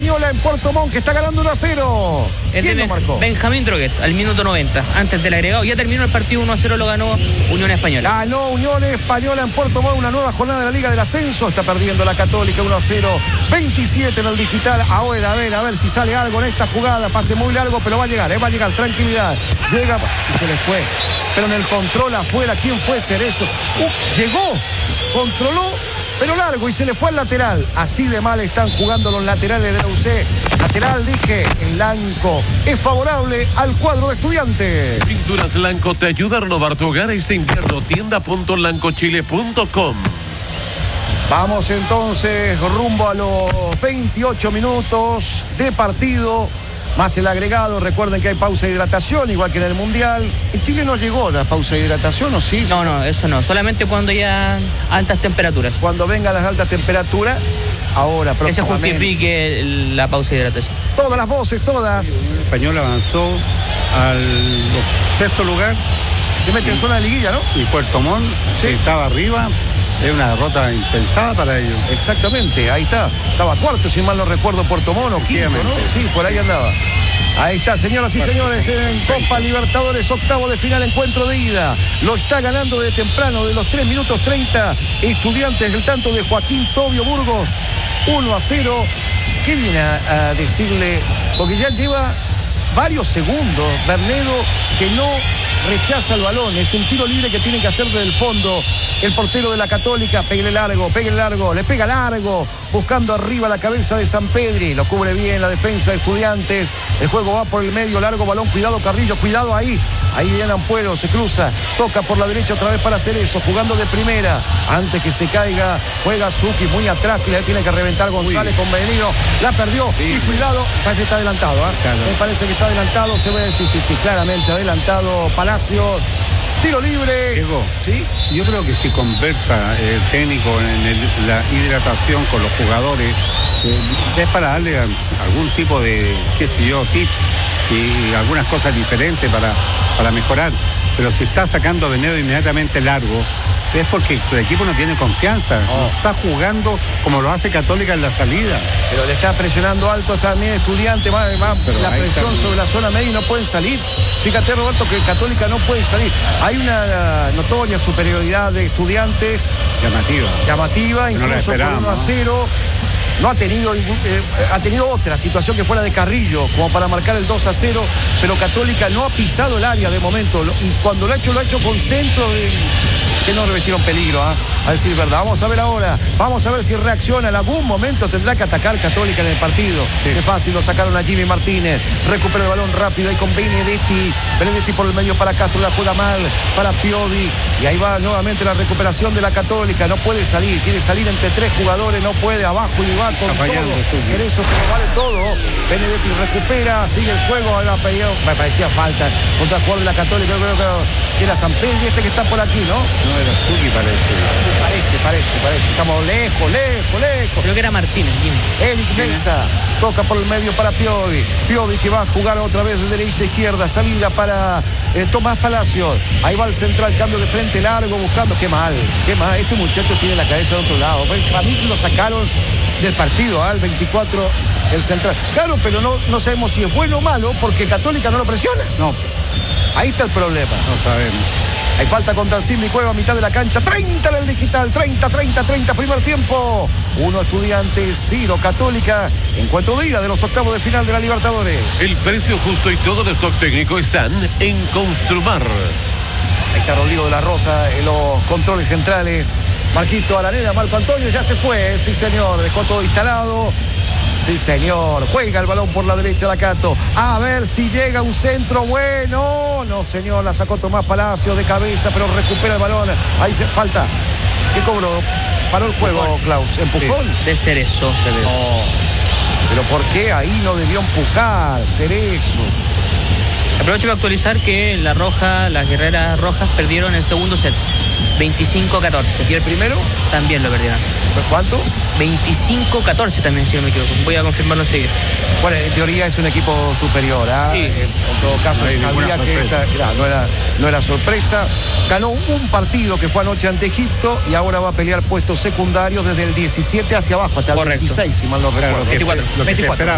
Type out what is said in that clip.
española en Puerto Montt, que está ganando 1-0. ¿Quién lo marcó? Benjamín Droguet, al minuto 90, antes del agregado. Ya terminó el partido, 1-0 lo ganó Unión Española. Ganó Unión Española en Puerto Montt, una nueva jornada de la Liga del Ascenso. Está perdiendo la Católica 1-0. 27 en el digital. Ahora, a ver si sale algo en esta jugada. Pase muy largo, pero va a llegar, tranquilidad. Llega y se le fue. Pero en el control afuera, ¿quién fue Cerezo? Llegó, controló, pero largo y se le fue al lateral. Así de mal están jugando los laterales de la UC. Lateral, dije, el Lanco es favorable al cuadro de Estudiantes. Pinturas Lanco te ayuda a renovar tu hogar este invierno. Tienda.lancochile.com. Vamos entonces rumbo a los 28 minutos de partido. Más el agregado, recuerden que hay pausa de hidratación, igual que en el Mundial. ¿En Chile no llegó la pausa de hidratación o sí? No, eso no. Solamente cuando ya altas temperaturas. Cuando vengan las altas temperaturas, ahora que se justifique la pausa de hidratación. Todas las voces, todas. Español avanzó al sexto lugar. Se mete en zona de liguilla, ¿no? Y Puerto Montt estaba arriba. Es una derrota impensada para ellos. Exactamente, ahí está. Estaba cuarto, si mal no recuerdo, Puerto Montt, o quinto, ¿no? Sí, por ahí andaba. Ahí está, señoras y señores, en Copa Libertadores, octavo de final, encuentro de ida. Lo está ganando de temprano, de los 3 minutos 30. Estudiantes, el tanto de Joaquín Tobio Burgos, 1-0. ¿Qué viene a decirle? Porque ya lleva varios segundos Bernedo que no rechaza el balón. Es un tiro libre que tiene que hacer desde el fondo. El portero de la Católica, pégale largo, le pega largo, buscando arriba la cabeza de Sampedri, lo cubre bien la defensa de Estudiantes, el juego va por el medio, largo balón, cuidado Carrillo, cuidado ahí viene Ampuero, se cruza, toca por la derecha otra vez para hacer eso, jugando de primera, antes que se caiga, juega Zucchi muy atrás, que le tiene que reventar González con Benigno, la perdió, y cuidado, parece que está adelantado, claro. Me parece que está adelantado, se ve, sí, claramente adelantado Palacio. Tiro libre. Diego, ¿sí? Yo creo que si conversa el técnico en la hidratación con los jugadores, es para darle algún tipo de, tips y algunas cosas diferentes para mejorar. Pero si está sacando a Benedetto inmediatamente largo, es porque el equipo no tiene confianza, no está jugando como lo hace Católica en la salida. Pero le está presionando alto también Estudiante, va la presión sobre la zona media y no pueden salir. Fíjate, Roberto, que Católica no puede salir. Hay una notoria superioridad de Estudiantes. Llamativa, incluso por 1-0. No ha tenido otra situación que fuera de Carrillo, como para marcar el 2-0, pero Católica no ha pisado el área de momento. Y cuando lo ha hecho con centro que no revestieron peligro, a decir verdad. Vamos a ver ahora, vamos a ver si reacciona. En algún momento tendrá que atacar Católica en el partido. Sí. Qué fácil, lo sacaron a Jimmy Martínez, recupera el balón rápido ahí con Benedetti por el medio para Castro, la juega mal para Piovi, y ahí va nuevamente la recuperación de la Católica. No puede salir, quiere salir entre 3 jugadores, no puede, abajo y va con todo. Cerezo, que vale todo. Benedetti recupera, sigue el juego, me parecía falta contra el jugador de la Católica. Yo creo que era Sampedri, que está por aquí, ¿no? No, era Zucchi, parece. Estamos lejos. Creo que era Martínez, Jimmy. Eric Mesa toca por el medio para Piovi, que va a jugar otra vez de derecha a izquierda, salida para Tomás Palacios. Ahí va el central, cambio de frente largo, buscando. Qué mal, este muchacho tiene la cabeza de otro lado. A mí lo sacaron del partido, al 24, el central. Claro, pero no sabemos si es bueno o malo, porque Católica no lo presiona. No. Ahí está el problema. No sabemos. Hay falta contra el Simbi, Cueva, mitad de la cancha, 30 en el digital, 30, primer tiempo. 1 Estudiantes, 0 Católica. Encuentro de ida de los octavos de final de la Libertadores. El precio justo y todo el stock técnico están en Construmar. Ahí está Rodrigo de la Rosa en los controles centrales. Marquito Araneda, Marco Antonio ya se fue, sí señor, dejó todo instalado. Sí, señor. Juega el balón por la derecha la Cato. A ver si llega un centro bueno. No, señor. La sacó Tomás Palacio de cabeza, pero recupera el balón. Ahí se falta. ¿Qué cobró? Paró el juego, empujón. Klaus. ¿Empujón? De Cerezo. Oh. Pero ¿por qué ahí no debió empujar? Cerezo. Aprovecho para actualizar que las guerreras rojas perdieron el segundo set. 25-14. ¿Y el primero? También lo perdieron. ¿Cuánto? 25-14 también, si no me equivoco. Voy a confirmarlo enseguida. Bueno, en teoría es un equipo superior, ¿ah? Sí. En todo caso, no sabía que no era sorpresa. Ganó un partido que fue anoche ante Egipto y ahora va a pelear puestos secundarios desde el 17 hacia abajo, hasta el 26, si mal no recuerdo. 24.